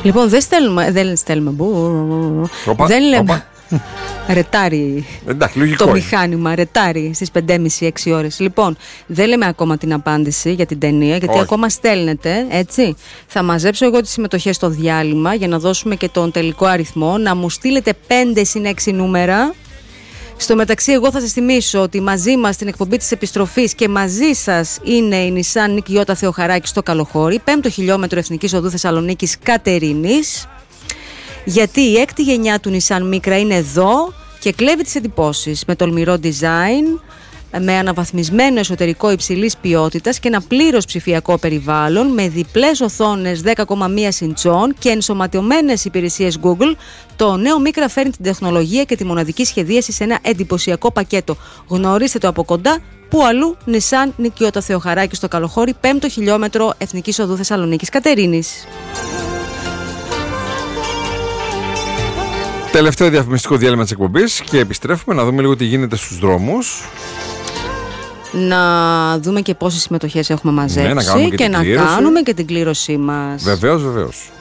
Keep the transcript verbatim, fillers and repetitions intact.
Λοιπόν, δεν στέλνουμε. Δεν στέλνουμε. Οπα, δεν λέμε. Οπα. Ρετάρι. Εντάξει, λογικό το είναι. μηχάνημα, ρετάρι στις πέντε και μισή έξι ώρες. Λοιπόν, δεν λέμε ακόμα την απάντηση για την ταινία, γιατί Όχι. ακόμα στέλνετε, έτσι. Θα μαζέψω εγώ τις συμμετοχές στο διάλειμμα για να δώσουμε και τον τελικό αριθμό. Να μου στείλετε πέντε συν έξι νούμερα. Στο μεταξύ, εγώ θα σας θυμίσω ότι μαζί μας στην εκπομπή της επιστροφής και μαζί σας είναι η Nissan Nick Ιώτα Θεοχαράκη στο Καλοχώρι, πέμπτο χιλιόμετρο Εθνικής Οδού Θεσσαλονίκης Κατερίνης. Γιατί η έκτη γενιά του Nissan Micra είναι εδώ και κλέβει τις εντυπώσεις με τολμηρό design, με αναβαθμισμένο εσωτερικό υψηλής ποιότητας και ένα πλήρως ψηφιακό περιβάλλον με διπλές οθόνες δέκα κόμμα ένα ιντσών και ενσωματωμένες υπηρεσίες Google. Το νέο Micra φέρνει την τεχνολογία και τη μοναδική σχεδίαση σε ένα εντυπωσιακό πακέτο. Γνωρίστε το από κοντά. Πού αλλού? Nissan Nick Ιώτα Θεοχαράκη στο Καλοχώρι, πέμπτο χιλιόμετρο Εθνικής Οδού Θεσσαλονίκης Κατερίνης. Τελευταίο διαφημιστικό διάλειμμα της εκπομπής και επιστρέφουμε να δούμε λίγο τι γίνεται στους δρόμους. Να δούμε και πόσες συμμετοχές έχουμε μαζέψει, ναι, να κάνουμε και, και την να κλήρωση. κάνουμε και την κλήρωσή μας. Βεβαίως, βεβαίως.